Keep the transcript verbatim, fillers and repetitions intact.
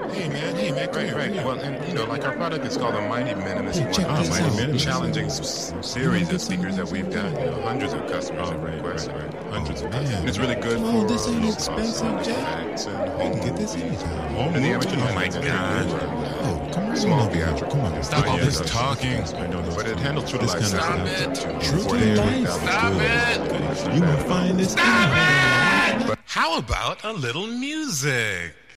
Hey man, hey man, come Right, here, right. come here. Well, and you know, like our product is called the Mighty Minimalist. Hey, check One. this Mighty out. Minimalist. Check Challenging this s- out. series You of speakers that we've got. You know, hundreds of customers Oh, have right, requested. right, right. Hundreds Oh, of customers. man. And it's really good Come for on, this ain't uh, expensive, Jack. effects and You home can get this movies. anytime. Home and the amateur. Oh, my God. Oh, come right Small on over here. theatrical. Come on. Stop all Yeah, this that's- talking. that's- I know those- But it handles true to this life. kind of Stop stuff. it. True to life. Stop it. it. You will find this. How about a little music?